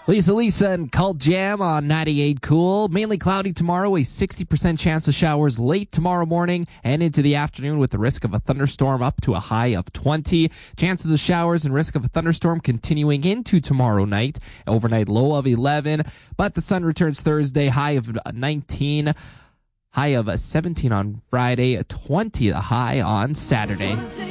Lisa and Cult Jam on 98 Cool. Mainly cloudy tomorrow, a 60% chance of showers late tomorrow morning and into the afternoon with the risk of a thunderstorm up to a high of 20. Chances of showers and risk of a thunderstorm continuing into tomorrow night. Overnight low of 11, but the sun returns Thursday, high of 19. High of 17 on Friday, 20 the high on Saturday.